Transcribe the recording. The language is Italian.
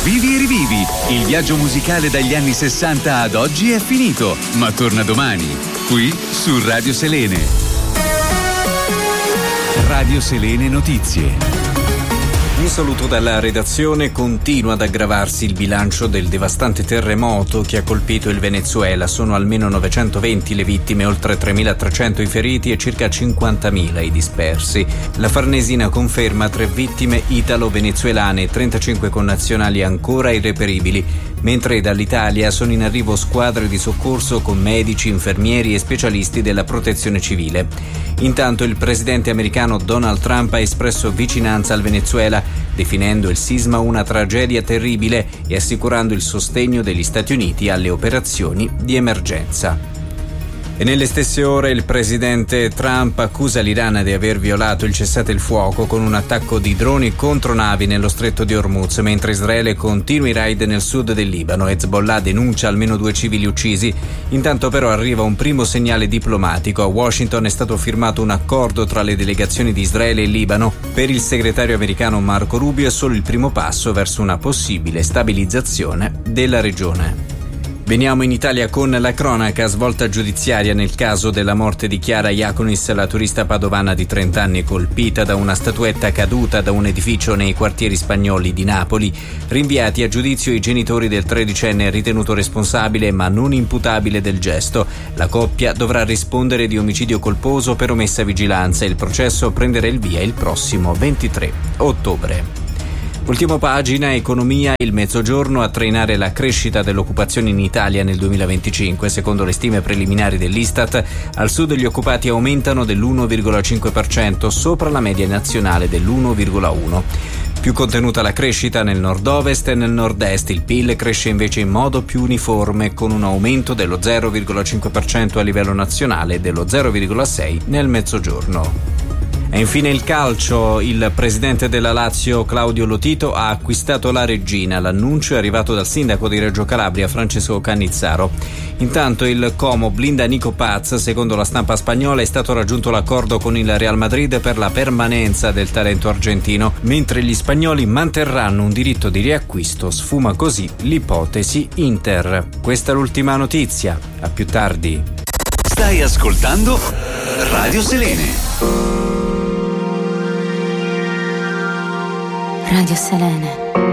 Vivi e rivivi, il viaggio musicale dagli anni 60 ad oggi è finito, ma torna domani, qui su Radio Selene. Radio Selene Notizie. Un saluto dalla redazione. Continua ad aggravarsi il bilancio del devastante terremoto che ha colpito il Venezuela. Sono almeno 920 le vittime, oltre 3.300 i feriti e circa 50.000 i dispersi. La Farnesina conferma 3 vittime italo-venezuelane e 35 connazionali ancora irreperibili, mentre dall'Italia sono in arrivo squadre di soccorso con medici, infermieri e specialisti della protezione civile. Intanto il presidente americano Donald Trump ha espresso vicinanza al Venezuela, definendo il sisma una tragedia terribile e assicurando il sostegno degli Stati Uniti alle operazioni di emergenza. E nelle stesse ore il presidente Trump accusa l'Iran di aver violato il cessate il fuoco con un attacco di droni contro navi nello stretto di Hormuz, mentre Israele continua i raid nel sud del Libano. Hezbollah denuncia almeno 2 civili uccisi. Intanto però arriva un primo segnale diplomatico. A Washington è stato firmato un accordo tra le delegazioni di Israele e Libano. Per il segretario americano Marco Rubio è solo il primo passo verso una possibile stabilizzazione della regione. Veniamo in Italia con la cronaca. Svolta giudiziaria nel caso della morte di Chiara Iaconis, la turista padovana di 30 anni colpita da una statuetta caduta da un edificio nei quartieri spagnoli di Napoli. Rinviati a giudizio i genitori del 13enne ritenuto responsabile ma non imputabile del gesto. La coppia dovrà rispondere di omicidio colposo per omessa vigilanza. Il processo prenderà il via il prossimo 23 ottobre. Ultima pagina, economia, il mezzogiorno a trainare la crescita dell'occupazione in Italia nel 2025. Secondo le stime preliminari dell'Istat, al sud gli occupati aumentano dell'1,5%, sopra la media nazionale dell'1,1%. Più contenuta la crescita nel nord-ovest e nel nord-est. Il PIL cresce invece in modo più uniforme, con un aumento dello 0,5% a livello nazionale e dello 0,6% nel mezzogiorno. E infine il calcio. Il presidente della Lazio, Claudio Lotito, ha acquistato la Reggina. L'annuncio è arrivato dal sindaco di Reggio Calabria, Francesco Cannizzaro. Intanto il Como blinda Nico Paz. Secondo la stampa spagnola è stato raggiunto l'accordo con il Real Madrid per la permanenza del talento argentino, mentre gli spagnoli manterranno un diritto di riacquisto. Sfuma così l'ipotesi Inter. Questa è l'ultima notizia. A più tardi. Stai ascoltando Radio Selene. Radio Selene.